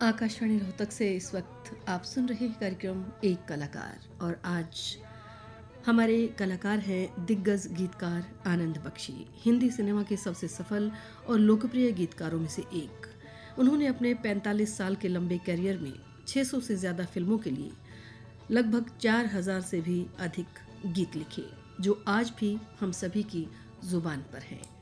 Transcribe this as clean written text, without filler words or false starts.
आकाशवाणी रोहतक से इस वक्त आप सुन रहे हैं कार्यक्रम एक कलाकार, और आज हमारे कलाकार हैं दिग्गज गीतकार आनंद बख्शी। हिंदी सिनेमा के सबसे सफल और लोकप्रिय गीतकारों में से एक। उन्होंने अपने 45 साल के लंबे करियर में 600 से ज़्यादा फिल्मों के लिए लगभग 4000 से भी अधिक गीत लिखे, जो आज भी हम सभी की जुबान पर हैं।